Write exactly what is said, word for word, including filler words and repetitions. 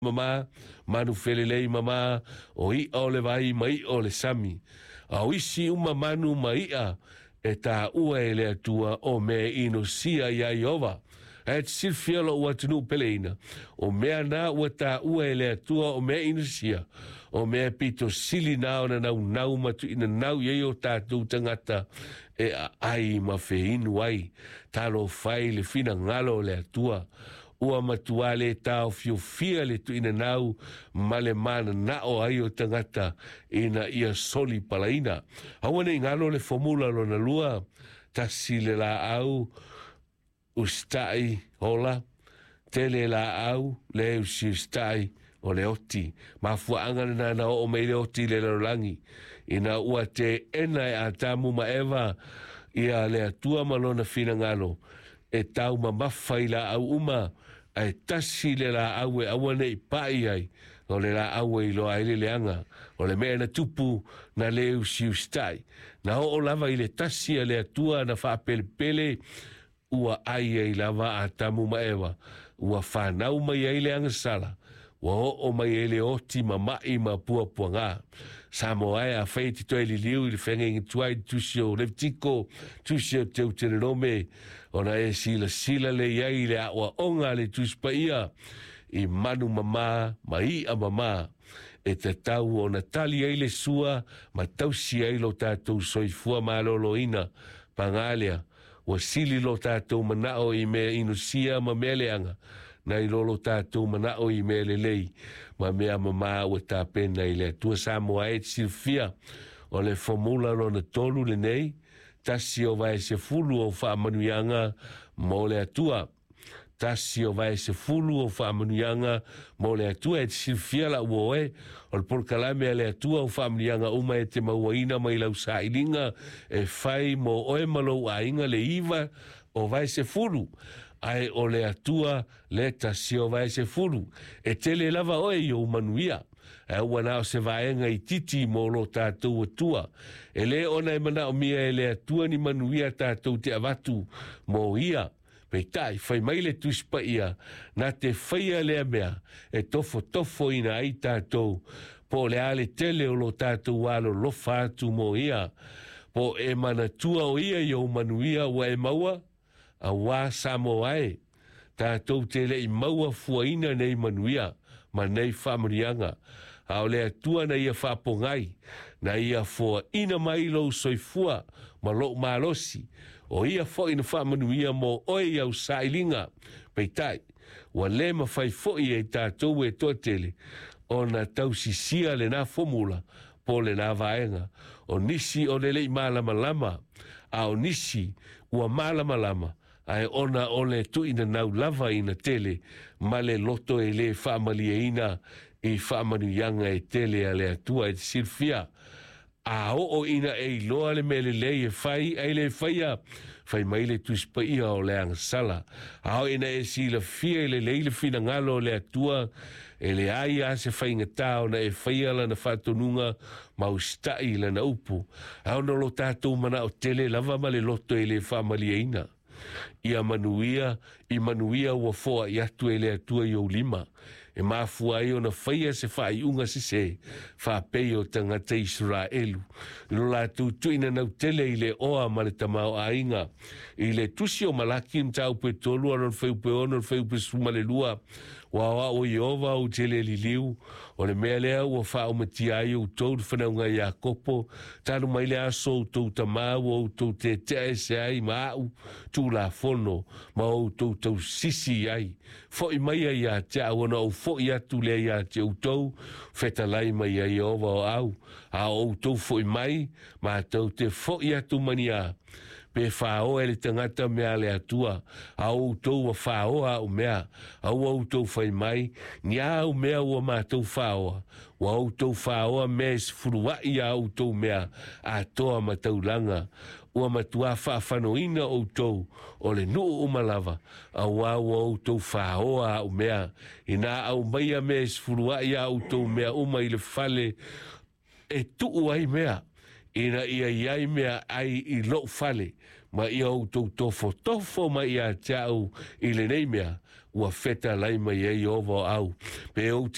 mama manu felelei mama o i o le vai mai o le sami a isi uma manu mai a e ta ua e le atua o me ino sia ia iova e silfia lo ua tunu peleina o mea na ua ta ua e le atua o me ino sia o mea pito sili nao na nau nau matu ina nau ye o tātou tangata e a ai ma fe inu ai talo fai le fina ngalo le atua ua matua le tau fiu fia le tu ina nau ma le mana na o ai o tangata ina ia soli palaina. Hawane ngalo le formula lo na lua tasi le la au ustai hola tele la au le usi ustai o le oti. Ma fua angana na na o me le oti le langi ina ua te ena e atamu ma eva ia le atua malona fina ngalo e tau ma mawhai la au uma ai tasi le la aue awane i pai ai o le la aue i lo aile leanga o le mea na tupu na le usi ustai na o lava i le tasi a le atua na wha pele pele ua ai ai lava a tamu maewa ua whanau mai ai leanga sala ua o o mai ele oti ma mai ma pua pua ngā Samo ai a feiti toi li liu i le whengengi tuai tusio levtiko tusio teu tere nome o na e sila sila le iai le awa onga le tuspa ia i manu mama ma i a mama e te tau o na tali ai le sua ma tausi ai lo tātou soifua ma lolo ina pangalia o sili lo tātou manao i mea inusia ma meleanga na i lolo tātou manao i mele lei ma mea mama o tā pena i le tua Samoa e silfia o le formula lo na tolu le nei tasi o vai se fulu o wha manuianga mo le atua tasi o vai se fulu o wha manuianga mo le atua e silfia la uoe o le polkalame le atua o wha manuianga uma e te mauaina mai lau sa ilinga e whai mo oe malo a inga le iwa o vai se fulu ai o le atua le tasi o vai se fulu e tele lava oe i o manuia e ua o se vaenga i titi mo lo tātou atua e le ona e mana o mia e le atua ni manuia tātou te avatu mo ia pei tai fai mai le tuspa ia na te whaia lea mea e tofo tofo ina ai tātou po le ale tele o lo tātou alo lo fatu mo ia po e mana tua o ia i o manuia ua e maua a wā Samoa e tātou tele i maua fuaina nei manuia ma nei whamarianga a o lea tua na ia whapongai na ia fua ina mai lo soifua ma lo malosi o ia fo ina whamanuia mo oi au sailinga peitai wa le ma fai fo i e tātou e toa tele o na tausisia le na formula po le na vaenga o nisi o le lei malama lama a o nisi ua malama lama ai ona ole tu ina nau lava ina tele ma le loto e le whaamalia ina i whaamanuianga e tele a le atua e silfia a o o ina e loa le mele le e whai e le whaia whai mai le tuspa ia o le angasala a o ina e sila fia e le leile fina ngalo le atua e le ai a se whainga tau na e whaia la na whatonunga ma ustai la na upu a o na lo tātou mana o tele lava ma le loto e le whaamalia ina ia manuia i manuia ua foa i atu e le atua i o lima e mafua ai o na whaia se whai unga se se whapei o tangata Israelu lo la tu tuina nau tele i le oa ma le tamao a inga i le tusi o malaki mtau pe tolu anon wheu pe ono wheu pe suma le lua wa o Iova o tele li liu o le mea lea ua wha o mati ai o tau whanaunga i a kopo tanu mai le aso o tau tamau o tau te te se ai ma au tu la fono ma o tau tau sisi ai fo i mai ai a te awana o fo i atu le ai a te o tau feta lai mai ai Iova o au a o tau fo i mai ma tau te fo i atu mani a pe whao e le tangata mea le atua a o tau a whao a o mea a o au tau whai mai ni a o mea o ma tau whao o au tau whao a mea se furua i a o tau mea a toa ma tau langa o matua whaafanoina o tau o le nuu o malava a wau o tau whao a o mea ina au mai a mea se furua i a o tau mea o mai le fale e tuu ai mea ina ia iai mea ai i lo fale ma ia o tau tofo tofo ma ia tau i le nei mea ua feta lai mai ei ovo au pe o